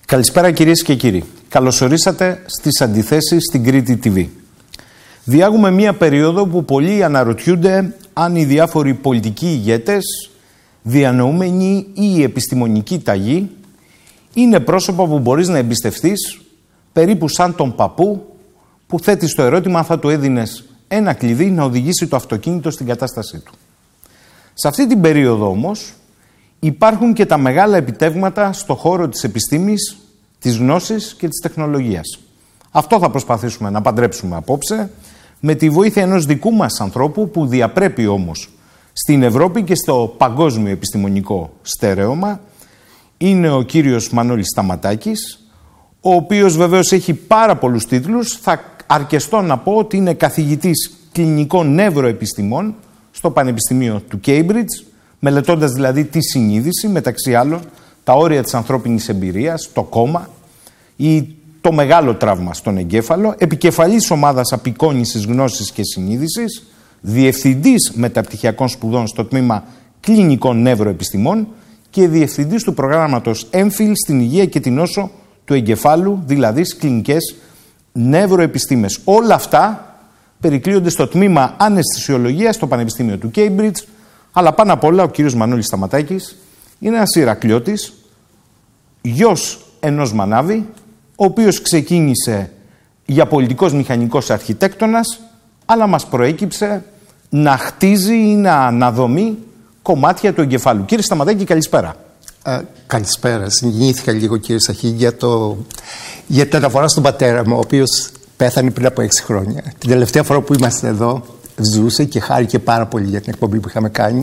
Καλησπέρα κυρίες και κύριοι. Καλώς ορίσατε στις Αντιθέσεις στην Κρήτη TV. Διάγουμε μία περίοδο που πολλοί αναρωτιούνται αν οι διάφοροι πολιτικοί ηγέτες, διανοούμενοι ή επιστημονικοί ταγοί είναι πρόσωπα που μπορείς να εμπιστευτείς, περίπου σαν τον παππού που θέτει στο ερώτημα αν θα του έδινες ένα κλειδί να οδηγήσει το αυτοκίνητο στην κατάστασή του. Σε αυτή την περίοδο όμως υπάρχουν και τα μεγάλα επιτεύγματα στο χώρο της επιστήμης, της γνώσης και της τεχνολογίας. Αυτό θα προσπαθήσουμε να παντρέψουμε απόψε με τη βοήθεια ενός δικού μας ανθρώπου που διαπρέπει όμως στην Ευρώπη και στο παγκόσμιο επιστημονικό στερέωμα. Είναι ο κύριος Μανώλης Σταματάκης, ο οποίος βεβαίως έχει πάρα πολλούς τίτλους. Θα αρκεστώ να πω ότι είναι καθηγητής κλινικών νευροεπιστημών στο Πανεπιστήμιο του Cambridge, μελετώντας δηλαδή τη συνείδηση, μεταξύ άλλων, τα όρια της ανθρώπινης εμπειρίας, το κόμμα ή το μεγάλο τραύμα στον εγκέφαλο, επικεφαλής ομάδας απεικόνησης γνώσης και συνείδησης, διευθυντής μεταπτυχιακών σπουδών στο τμήμα κλινικών νευροεπιστημών και διευθυντής του προγράμματος MPhil στην υγεία και την νόσο του εγκεφάλου, δηλαδή στις κλινικές νευροεπιστήμες. Όλα αυτά περικλείονται στο τμήμα αναισθησιολογίας στο Πανεπιστήμιο του Cambridge, αλλά πάνω απ' όλα ο κύριος Μανώλης Σταματάκης είναι ένας Ηρακλειώτης, γιος ενός μανάβη, ο οποίος ξεκίνησε για πολιτικός μηχανικός αρχιτέκτονας, αλλά μας προέκυψε να χτίζει ή να αναδομεί κομμάτια του εγκεφάλου. Κύριε Σταματάκη, καλησπέρα. Καλησπέρα. Συγκινήθηκα λίγο, κύριε Σαχή, για την αναφορά στον πατέρα μου, ο οποίος πέθανε πριν από 6 χρόνια. Την τελευταία φορά που είμαστε εδώ ζούσε και χάρηκε πάρα πολύ για την εκπομπή που είχαμε κάνει.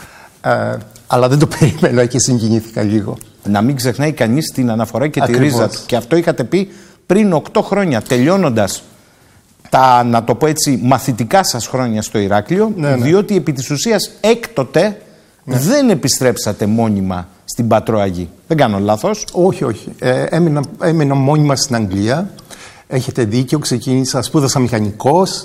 Αλλά δεν το περίμενα και συγκινήθηκα λίγο. Να μην ξεχνάει κανείς την αναφορά και τη ρίζα του. Και αυτό είχατε πει πριν 8 χρόνια, τελειώνοντας τα, να το πω έτσι, μαθητικά σας χρόνια στο Ηράκλειο, διότι επί της ουσίας έκτοτε δεν επιστρέψατε μόνιμα στην Πατροαγή. Δεν κάνω λάθος? Όχι. Έμεινα μόνιμα στην Αγγλία. Έχετε δίκιο, σπούδασα μηχανικός.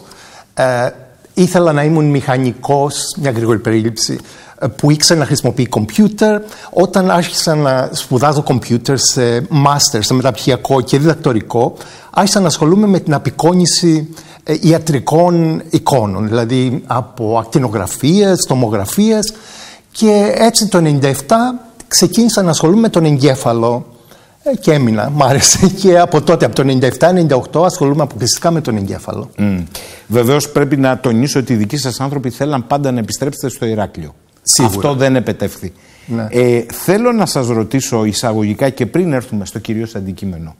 Ήθελα να ήμουν μηχανικός, μια γρήγορη περίληψη, που ήξερε να χρησιμοποιεί κομπιούτερ. Όταν άρχισα να σπουδάζω κομπιούτερ σε μάστερ, σε μεταπτυχιακό και διδακτορικό, άρχισα να ασχολούμαι με την απεικόνηση ιατρικών εικόνων, δηλαδή από ακτινογραφίες, τομογραφίες, και έτσι το 1997 ξεκίνησα να ασχολούμαι με τον εγκέφαλο και έμεινα, μ' άρεσε, και από τότε, από το 1997-1998 ασχολούμαι αποκλειστικά με τον εγκέφαλο. Βεβαίως πρέπει να τονίσω ότι οι δικοί σας άνθρωποι θέλαν πάντα να επιστρέψετε στο Ηράκλειο. Σίγουρα. Αυτό δεν επετεύχθη. Ναι. Θέλω να σας ρωτήσω εισαγωγικά και πριν έρθουμε στο κυρίως αντικείμενο.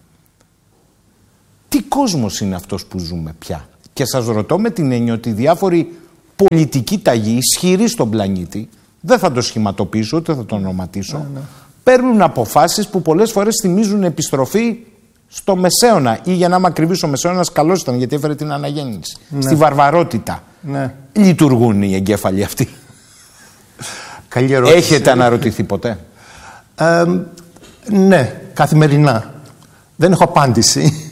Τι κόσμος είναι αυτός που ζούμε πια? Και σας ρωτώ με την έννοια ότι διάφοροι πολιτικοί ταγοί, ισχυροί στον πλανήτη, δεν θα το σχηματοποιήσω ούτε θα το ονοματίσω, παίρνουν αποφάσεις που πολλές φορές θυμίζουν επιστροφή στο Μεσαίωνα, ή για να είμαι ακριβής, ο Μεσαίωνας καλός ήταν γιατί έφερε την αναγέννηση. Στη βαρβαρότητα. Λειτουργούν οι εγκέφαλοι αυτοί? Καλή ερώτηση. Έχετε αναρωτηθεί ποτέ? Ναι, καθημερινά. Δεν έχω απάντηση.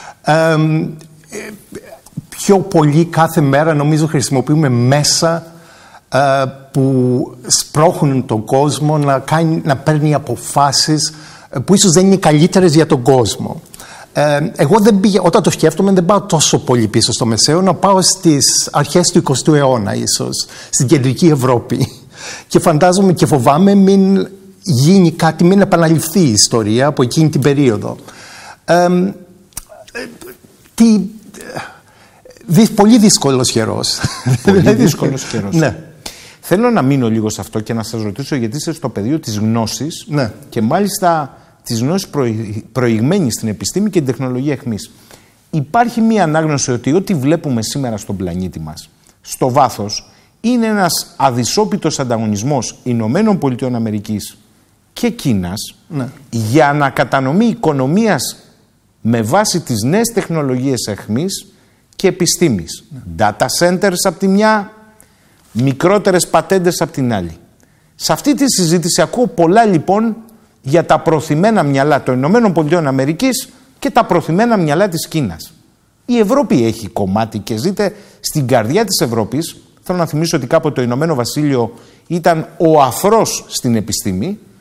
Πιο πολύ κάθε μέρα νομίζω χρησιμοποιούμε μέσα που σπρώχνουν τον κόσμο να παίρνει αποφάσεις που ίσως δεν είναι καλύτερες για τον κόσμο. Εγώ όταν το σκέφτομαι δεν πάω τόσο πολύ πίσω στο Μεσαίωνα, πάω στις αρχές του 20ου αιώνα ίσως, στην κεντρική Ευρώπη, και φαντάζομαι και φοβάμαι μην γίνει κάτι, μην επαναληφθεί η ιστορία από εκείνη την περίοδο. Πολύ δύσκολος καιρός. Πολύ δύσκολος καιρός. Ναι. Θέλω να μείνω λίγο σε αυτό και να σας ρωτήσω, γιατί είστε στο πεδίο της γνώσης, και μάλιστα της γνώσης προηγμένης στην επιστήμη και την τεχνολογία εχμής. Υπάρχει μία ανάγνωση ότι ό,τι βλέπουμε σήμερα στον πλανήτη μας, στο βάθος, είναι ένας αδυσόπιτος ανταγωνισμός Ηνωμένων Πολιτειών Αμερικής και Κίνας για ανακατανομή οικονομίας με βάση τις νέες τεχνολογίες εχμής και επιστήμης. Data centers από τη μια, μικρότερες πατέντες από την άλλη. Σε αυτή τη συζήτηση ακούω πολλά λοιπόν για τα προωθημένα μυαλά των Ηνωμένων Πολιτειών Αμερικής και τα προωθημένα μυαλά της Κίνας. Η Ευρώπη έχει κομμάτι και ζείτε στην καρδιά της Ευρώπης. Θέλω να θυμίσω ότι κάποτε το Ηνωμένο Βασίλειο ήταν ο αφρός στην επιστήμη.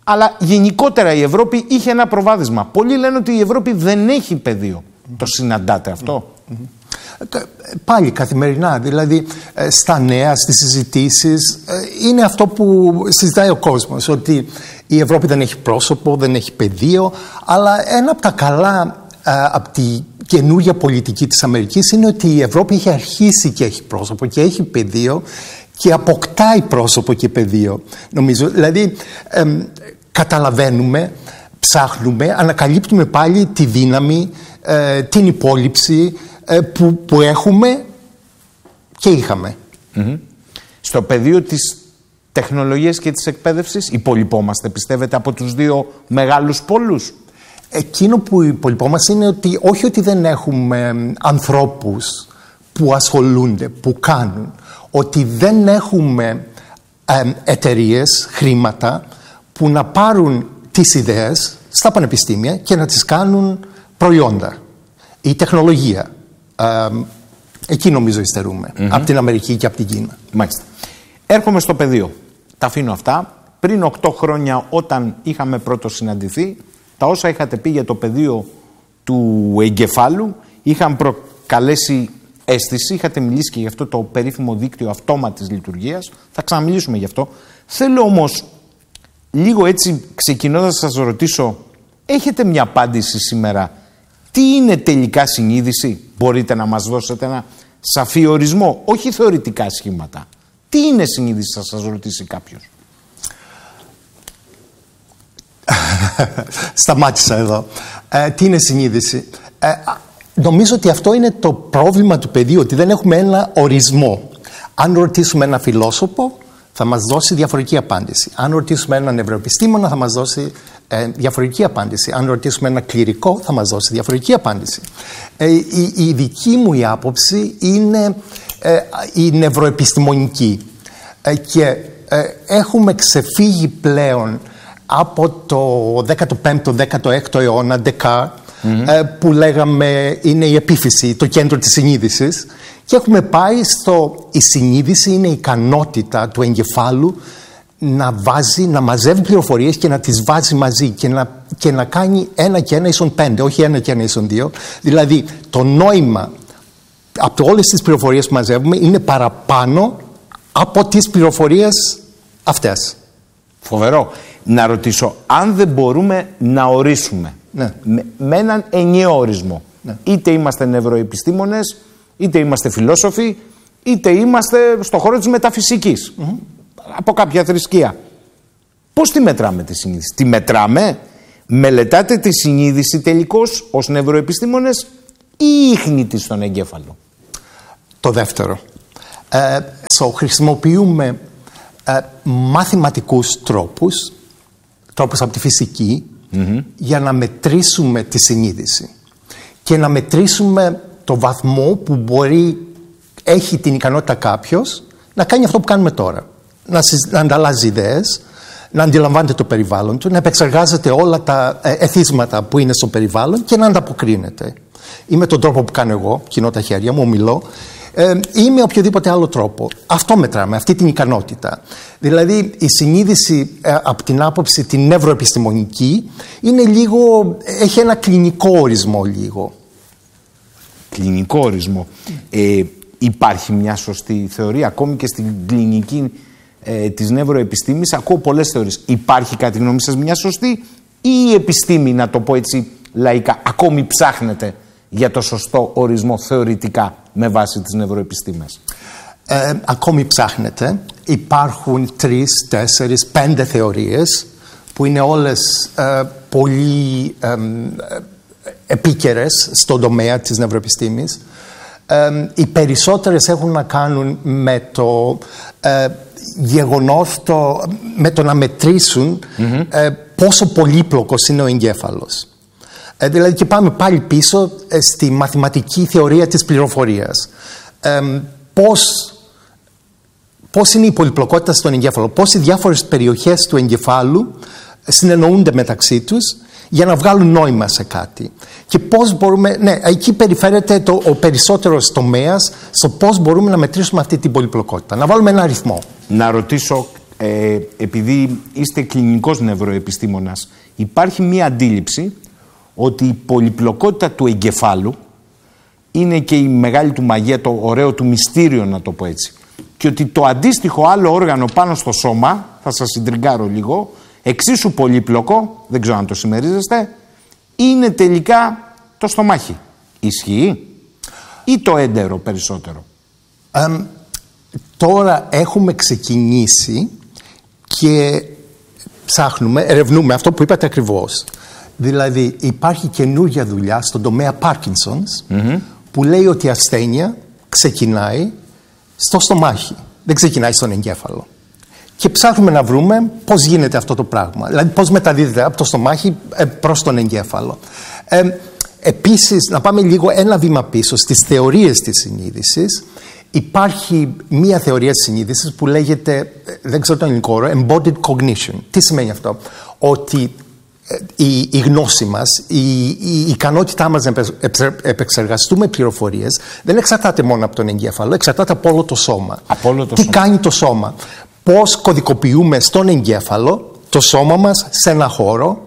Αλλά γενικότερα η Ευρώπη είχε ένα προβάδισμα. Πολλοί λένε ότι η Ευρώπη δεν έχει πεδίο. Το συναντάτε αυτό? Πάλι καθημερινά, δηλαδή στα νέα, στις συζητήσεις, είναι αυτό που συζητάει ο κόσμος, ότι η Ευρώπη δεν έχει πρόσωπο, δεν έχει πεδίο, αλλά ένα από τα καλά από τη καινούργια πολιτική της Αμερικής είναι ότι η Ευρώπη έχει αρχίσει και έχει πρόσωπο και έχει πεδίο και αποκτάει πρόσωπο και πεδίο, νομίζω. Δηλαδή καταλαβαίνουμε, ψάχνουμε, ανακαλύπτουμε πάλι τη δύναμη, την υπόλοιψη που έχουμε και είχαμε. Στο πεδίο της τεχνολογίας και της εκπαίδευσης υπολοιπόμαστε, πιστεύετε, από τους δύο μεγάλους πόλους? Εκείνο που υπολοιπόμαστε είναι ότι όχι ότι δεν έχουμε ανθρώπους που ασχολούνται, που κάνουν, ότι δεν έχουμε εταιρείες, χρήματα που να πάρουν τις ιδέες στα πανεπιστήμια και να τις κάνουν προϊόντα. Η τεχνολογία. Εκεί νομίζω υστερούμε. Από την Αμερική και από την Κίνα. Μάλιστα. Έρχομαι στο πεδίο. Τα αφήνω αυτά. Πριν 8 χρόνια, όταν είχαμε πρώτο συναντηθεί, τα όσα είχατε πει για το πεδίο του εγκεφάλου είχαν προκαλέσει αίσθηση. Είχατε μιλήσει και για αυτό το περίφημο δίκτυο αυτόματης λειτουργίας. Θα ξαναμιλήσουμε γι' αυτό. Θέλω όμως, λίγο έτσι ξεκινώντας, να σας ρωτήσω, έχετε μια απάντηση σήμερα? Τι είναι τελικά συνείδηση? Μπορείτε να μας δώσετε ένα σαφή ορισμό, όχι θεωρητικά σχήματα? Τι είναι συνείδηση, θα σας ρωτήσει κάποιος? Σταμάτησα εδώ. Τι είναι συνείδηση? Νομίζω ότι αυτό είναι το πρόβλημα του πεδίου, ότι δεν έχουμε ένα ορισμό. Αν ρωτήσουμε ένα φιλόσοφο, θα μας δώσει διαφορετική απάντηση. Αν ρωτήσουμε έναν νευροεπιστήμονα, θα μας δώσει διαφορετική απάντηση. Αν ρωτήσουμε ένα κληρικό, θα μας δώσει διαφορετική απάντηση. Η δική μου η άποψη είναι η νευροεπιστημονική. Και έχουμε ξεφύγει πλέον από το 15ο-16ο αιώνα, Ντεκάρτ, που λέγαμε είναι η επίφυση, το κέντρο της συνείδησης, και έχουμε πάει στο η συνείδηση είναι η ικανότητα του εγκεφάλου να μαζεύει πληροφορίες και να τις βάζει μαζί και να κάνει 1 και 1 ίσον 5, όχι 1 και 1 ίσον 2. Δηλαδή το νόημα από όλες τις πληροφορίες που μαζεύουμε είναι παραπάνω από τις πληροφορίες αυτές. Φοβερό. Να ρωτήσω, αν δεν μπορούμε να ορίσουμε με έναν ενιαίο ορισμό, είτε είμαστε νευροεπιστήμονες, είτε είμαστε φιλόσοφοι, είτε είμαστε στον χώρο της μεταφυσικής, από κάποια θρησκεία, πώς τη μετράμε τη συνείδηση? Τη μετράμε? Μελετάτε τη συνείδηση τελικώς ως νευροεπιστήμονες ή ίχνη της στον εγκέφαλο? Το δεύτερο. Χρησιμοποιούμε μαθηματικούς τρόπους από τη φυσική, για να μετρήσουμε τη συνείδηση και να μετρήσουμε το βαθμό που έχει την ικανότητα κάποιος να κάνει αυτό που κάνουμε τώρα. Να ανταλλάζει ιδέες, να αντιλαμβάνεται το περιβάλλον του, να επεξεργάζεται όλα τα εθίσματα που είναι στο περιβάλλον και να ανταποκρίνεται. Ή με τον τρόπο που κάνω εγώ, κινώ τα χέρια μου, μιλώ, ή με οποιοδήποτε άλλο τρόπο. Αυτό μετράμε, αυτή την ικανότητα. Δηλαδή η συνείδηση από την άποψη την νευροεπιστημονική είναι λίγο, έχει ένα κλινικό ορισμό λίγο. Κλινικό ορισμό. Υπάρχει μια σωστή θεωρία? Ακόμη και στην κλινική της νευροεπιστήμης ακούω πολλές θεωρίες. Υπάρχει κατά τη γνώμη σας μια σωστή, ή η επιστήμη, να το πω έτσι λαϊκά, ακόμη ψάχνεται για το σωστό ορισμό θεωρητικά με βάση τις νευροεπιστήμες? Ακόμη ψάχνεται. Υπάρχουν 3, 4, 5 θεωρίες που είναι όλες πολύ επίκαιρες στον τομέα της νευροεπιστήμης. Οι περισσότερες έχουν να κάνουν με το γεγονός, με το να μετρήσουν πόσο πολύπλοκος είναι ο εγκέφαλος. Δηλαδή και πάμε πάλι πίσω στη μαθηματική θεωρία της πληροφορίας. Πώς είναι η πολυπλοκότητα στον εγκέφαλο, πώς οι διάφορες περιοχές του εγκεφάλου συνεννοούνται μεταξύ τους για να βγάλουν νόημα σε κάτι. Και πώς μπορούμε, εκεί περιφέρεται ο περισσότερος τομέας στο πώς μπορούμε να μετρήσουμε αυτή την πολυπλοκότητα. Να βάλουμε ένα αριθμό. Να ρωτήσω επειδή είστε κλινικός νευροεπιστήμονας, υπάρχει μία αντίληψη ότι η πολυπλοκότητα του εγκεφάλου είναι και η μεγάλη του μαγεία, το ωραίο του μυστήριο, να το πω έτσι. Και ότι το αντίστοιχο άλλο όργανο πάνω στο σώμα, θα σας συντριγκάρω λίγο, εξίσου πολύπλοκο, δεν ξέρω αν το συμμερίζεστε, είναι τελικά το στομάχι. Ισχύει ή το έντερο περισσότερο? Τώρα έχουμε ξεκινήσει και ψάχνουμε, ερευνούμε αυτό που είπατε ακριβώς. Δηλαδή υπάρχει καινούργια δουλειά στον τομέα Parkinson's που λέει ότι η ασθένεια ξεκινάει στο στομάχι, δεν ξεκινάει στον εγκέφαλο. Και ψάχνουμε να βρούμε πώς γίνεται αυτό το πράγμα. Δηλαδή πώς μεταδίδεται από το στομάχι προς τον εγκέφαλο. Επίσης, να πάμε λίγο ένα βήμα πίσω στις θεωρίες της συνείδησης. Υπάρχει μία θεωρία της συνείδησης που λέγεται, δεν ξέρω το ελληνικό όρο, embodied cognition. Τι σημαίνει αυτό? Ότι η γνώση μας, η ικανότητά μας να επεξεργαστούμε πληροφορίες δεν εξαρτάται μόνο από τον εγκέφαλο, εξαρτάται από όλο το σώμα. Τι κάνει το σώμα? Πώς κωδικοποιούμε στον εγκέφαλο το σώμα μας σε ένα χώρο,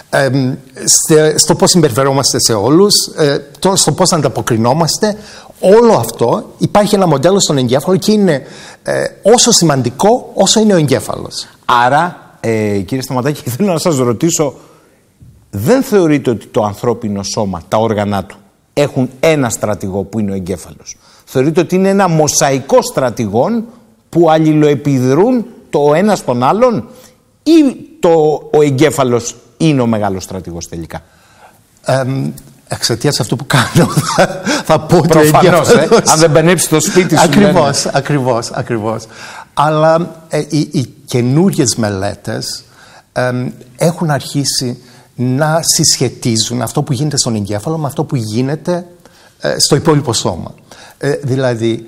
στο πώς συμπεριφερόμαστε σε όλους, στο πώς ανταποκρινόμαστε. Όλο αυτό υπάρχει ένα μοντέλο στον εγκέφαλο και είναι όσο σημαντικό όσο είναι ο εγκέφαλος. Άρα, κύριε Σταματάκη, θέλω να σας ρωτήσω, δεν θεωρείτε ότι το ανθρώπινο σώμα, τα όργανα του, έχουν ένα στρατηγό που είναι ο εγκέφαλος? Θεωρείτε ότι είναι ένα μοσαϊκό στρατηγών που αλληλοεπιδρούν το ένα στον άλλον, ή ο εγκέφαλος είναι ο μεγάλος στρατηγός τελικά? Εξαιτίας αυτού που κάνω θα πω προφανώς, αν δεν μπαινέψει το σπίτι σου. Ακριβώς. Αλλά οι καινούριες μελέτες έχουν αρχίσει να συσχετίζουν αυτό που γίνεται στον εγκέφαλο με αυτό που γίνεται στο υπόλοιπο σώμα. Δηλαδή,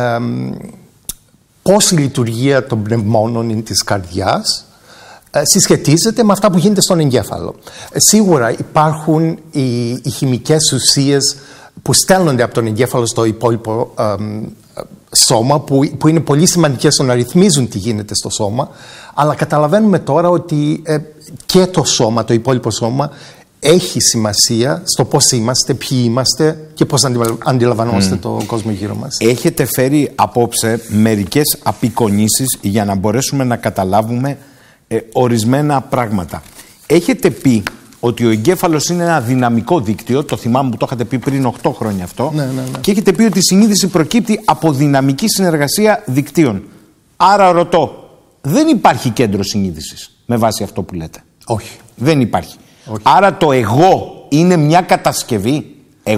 πώς η λειτουργία των πνευμόνων ή της καρδιάς συσχετίζεται με αυτά που γίνεται στον εγκέφαλο. Σίγουρα υπάρχουν οι χημικές ουσίες που στέλνονται από τον εγκέφαλο στο υπόλοιπο σώμα, που είναι πολύ σημαντικές στο να ρυθμίζουν τι γίνεται στο σώμα, αλλά καταλαβαίνουμε τώρα ότι και το σώμα, το υπόλοιπο σώμα, έχει σημασία στο πώς είμαστε, ποιοι είμαστε και πώς αντιλαμβανόμαστε τον κόσμο γύρω μας. Έχετε φέρει απόψε μερικές απεικονίσεις για να μπορέσουμε να καταλάβουμε ορισμένα πράγματα. Έχετε πει ότι ο εγκέφαλος είναι ένα δυναμικό δίκτυο, το θυμάμαι που το είχατε πει πριν 8 χρόνια αυτό, ναι. Και έχετε πει ότι η συνείδηση προκύπτει από δυναμική συνεργασία δικτύων. Άρα ρωτώ, δεν υπάρχει κέντρο συνείδησης με βάση αυτό που λέτε? Όχι. Δεν υπάρχει. Όχι. Άρα το εγώ είναι μια κατασκευή,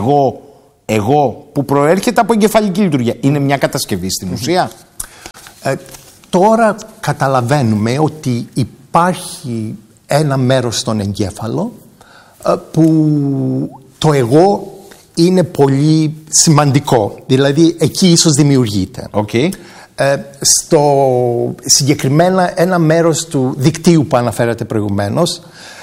εγώ που προέρχεται από εγκεφαλική λειτουργία, είναι μια κατασκευή στην ουσία? Τώρα καταλαβαίνουμε ότι υπάρχει ένα μέρος στον εγκέφαλο που το εγώ είναι πολύ σημαντικό. Δηλαδή εκεί ίσως δημιουργείται. Okay. Συγκεκριμένα ένα μέρος του δικτύου που αναφέρατε προηγουμένως,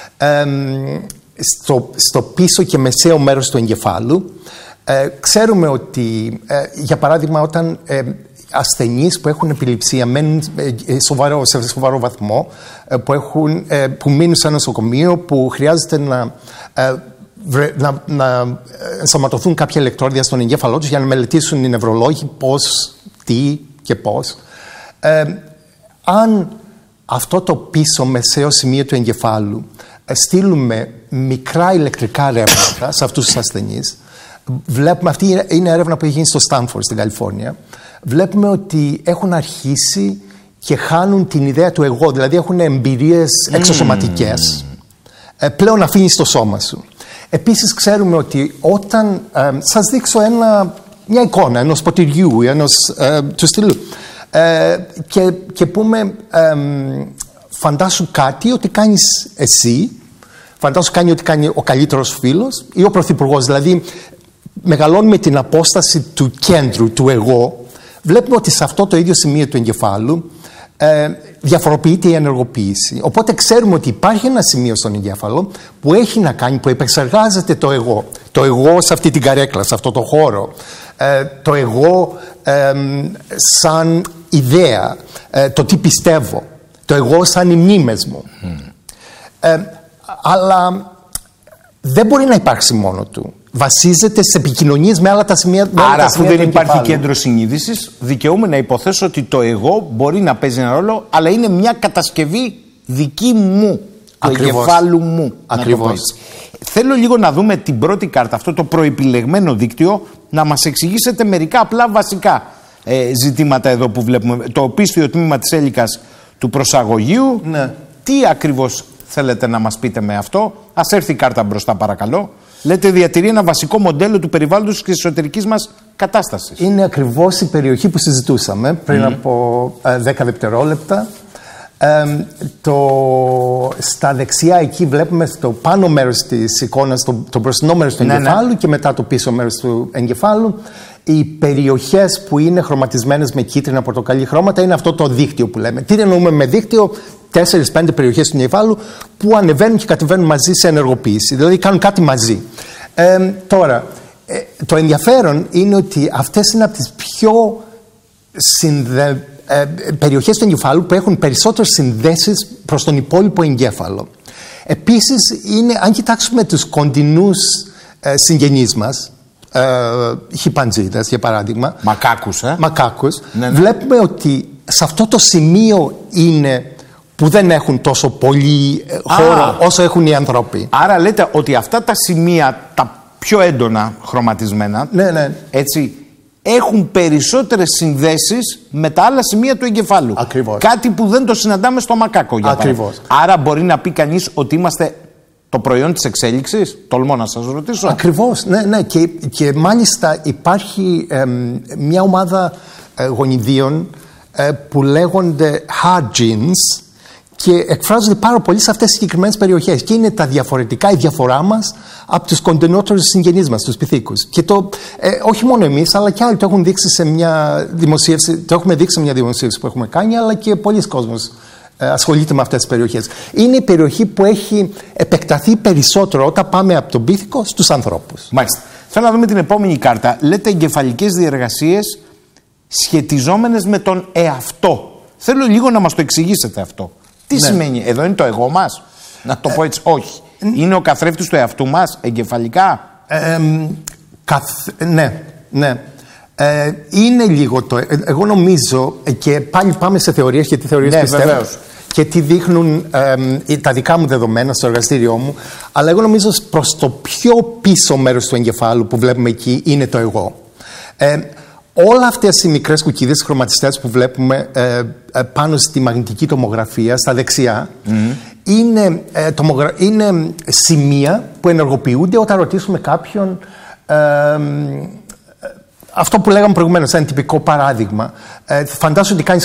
στο πίσω και μεσαίο μέρος του εγκεφάλου, ξέρουμε ότι για παράδειγμα όταν ασθενείς που έχουν επιληψία μένουν σε σοβαρό βαθμό, που μείνουν σε ένα νοσοκομείο, που χρειάζεται να ενσωματωθούν κάποια ηλεκτρόδια στον εγκέφαλό τους για να μελετήσουν οι νευρολόγοι πώς, τι και πώς. Αν αυτό το πίσω μεσαίο σημείο του εγκεφάλου στείλουμε μικρά ηλεκτρικά ρεύματα σε αυτούς τους ασθενείς, βλέπουμε, αυτή είναι έρευνα που έχει γίνει στο Στάνφορντ στην Καλιφόρνια, βλέπουμε ότι έχουν αρχίσει και χάνουν την ιδέα του εγώ, δηλαδή έχουν εμπειρίες εξωσωματικές. Πλέον αφήνεις το σώμα σου. Επίσης ξέρουμε ότι όταν σας δείξω μια εικόνα ενός ποτηριού, του στυλού, και πούμε φαντάσου κάτι ότι κάνεις εσύ, φαντάσου κάνει ότι κάνει ο καλύτερος φίλος ή ο πρωθυπουργός, δηλαδή μεγαλώνουμε την απόσταση του κέντρου, του εγώ. Βλέπουμε ότι σε αυτό το ίδιο σημείο του εγκεφάλου διαφοροποιείται η ενεργοποίηση. Οπότε ξέρουμε ότι υπάρχει ένα σημείο στον εγκέφαλο που έχει να κάνει, που επεξεργάζεται το εγώ. Το εγώ σε αυτή την καρέκλα, σε αυτό το χώρο. Το εγώ σαν ιδέα, το τι πιστεύω. Το εγώ σαν οι μνήμες μου. Αλλά δεν μπορεί να υπάρξει μόνο του. Βασίζεται σε επικοινωνίες με άλλα τα σημεία. Άρα, αφού δεν υπάρχει κέντρο συνείδησης, δικαιούμαι να υποθέσω ότι το εγώ μπορεί να παίζει ένα ρόλο, αλλά είναι μια κατασκευή δική μου, του εγκεφάλου μου. Ακριβώς. Θέλω λίγο να δούμε την πρώτη κάρτα, αυτό το προεπιλεγμένο δίκτυο, να μας εξηγήσετε μερικά απλά βασικά ζητήματα εδώ που βλέπουμε. Το οπίστιο τμήμα της έλικας του προσαγωγείου. Ναι. Τι ακριβώς θέλετε να μας πείτε με αυτό? Ας έρθει η κάρτα μπροστά, παρακαλώ. Λέτε διατηρεί ένα βασικό μοντέλο του περιβάλλοντος και της εσωτερικής μας κατάστασης. Είναι ακριβώς η περιοχή που συζητούσαμε πριν από 10 δευτερόλεπτα. Στα δεξιά εκεί βλέπουμε στο πάνω μέρος της εικόνας, το μπροστινό μέρος του εγκεφάλου και μετά το πίσω μέρος του εγκεφάλου. Οι περιοχές που είναι χρωματισμένες με κίτρινα πορτοκαλί χρώματα είναι αυτό το δίκτυο που λέμε. Τι εννοούμε με δίκτυο? 4-5 περιοχές του εγκεφάλου που ανεβαίνουν και κατεβαίνουν μαζί σε ενεργοποίηση. Δηλαδή κάνουν κάτι μαζί. Τώρα, το ενδιαφέρον είναι ότι αυτές είναι από τις πιο περιοχές του εγκεφάλου που έχουν περισσότερες συνδέσεις προς τον υπόλοιπο εγκέφαλο. Επίσης, αν κοιτάξουμε τους κοντινούς συγγενείς μας, χιμπαντζίδες για παράδειγμα, μακάκους, ναι. Βλέπουμε ότι σε αυτό το σημείο είναι που δεν έχουν τόσο πολύ χώρο όσο έχουν οι άνθρωποι. Άρα λέτε ότι αυτά τα σημεία, τα πιο έντονα χρωματισμένα, ναι. Έτσι, έχουν περισσότερες συνδέσεις με τα άλλα σημεία του εγκεφάλου. Ακριβώς. Κάτι που δεν το συναντάμε στο μακάκο, για παράδειγμα. Άρα μπορεί να πει κανείς ότι είμαστε το προϊόν της εξέλιξης? Τολμώ να σας ρωτήσω. Ακριβώς, ναι. Και μάλιστα υπάρχει μια ομάδα γονιδίων που λέγονται hard genes και εκφράζονται πάρα πολύ σε αυτές τις συγκεκριμένες περιοχές. Και είναι τα διαφορετικά, η διαφορά μας από τους κοντινότερους συγγενείς μας, τους πυθίκους. Και όχι μόνο εμείς, αλλά και άλλοι το έχουν δείξει σε μια δημοσίευση, το έχουμε δείξει σε μια δημοσίευση που έχουμε κάνει, αλλά και πολλοί κόσμος ασχολείται με αυτές τις περιοχές. Είναι η περιοχή που έχει επεκταθεί περισσότερο όταν πάμε από τον πύθικο στους ανθρώπους. Μάλιστα. Θέλω να δούμε την επόμενη κάρτα. Λέτε εγκεφαλικές διεργασίες σχετιζόμενες με τον εαυτό. Θέλω λίγο να μας το εξηγήσετε αυτό. Τι σημαίνει? Εδώ είναι το εγώ μας? Να το πω έτσι. Όχι. Είναι ο καθρέφτης του εαυτού μας εγκεφαλικά? Ναι. Είναι λίγο το... Εγώ νομίζω, και πάλι πάμε σε θεωρίες και τι θεωρίες πιστεύω. Βεβαίως. Και τι δείχνουν τα δικά μου δεδομένα στο εργαστήριό μου. Αλλά εγώ νομίζω προς το πιο πίσω μέρος του εγκεφάλου που βλέπουμε εκεί είναι το εγώ. Όλα αυτές οι μικρές κουκκίδες χρωματιστές που βλέπουμε πάνω στη μαγνητική τομογραφία, στα δεξιά, είναι σημεία που ενεργοποιούνται όταν ρωτήσουμε κάποιον αυτό που λέγαμε προηγουμένως, ένα τυπικό παράδειγμα. Φαντάσου ότι κάνεις